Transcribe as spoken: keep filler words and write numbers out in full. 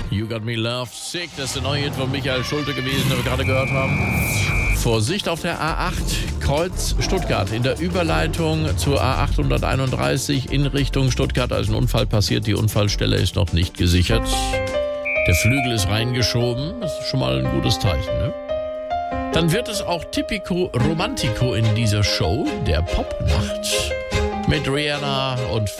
You Got Me Love Sick, das ist der neue Hit von Michael Schulte gewesen, den wir gerade gehört haben. Vorsicht auf der A acht, Kreuz Stuttgart. In der Überleitung zur A achthunderteinunddreißig in Richtung Stuttgart. Da ist ein Unfall passiert, die Unfallstelle ist noch nicht gesichert. Der Flügel ist reingeschoben, das ist schon mal ein gutes Zeichen, ne? Dann wird es auch Tipico Romantico in dieser Show, der Popnacht. Mit Rihanna und